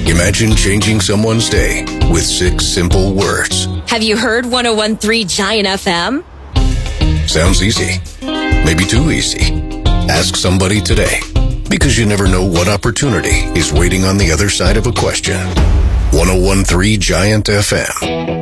Imagine changing someone's day with 6 simple words. Have you heard 101.3 Giant FM? Sounds easy. Maybe too easy. Ask somebody today, because you never know what opportunity is waiting on the other side of a question. 101.3 Giant FM.